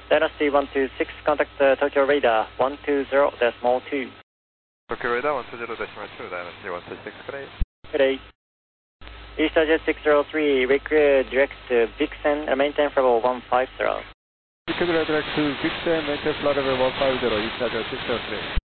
Dynasty 126, contact Tokyo Radar 120.2. Tokyo Radar 120.2, Dynasty 126, good day. Good day. EasterJet 603, require direct to Vixen, maintenance level 150. Require direct to Vixen, maintenance level 150, EasterJet 603.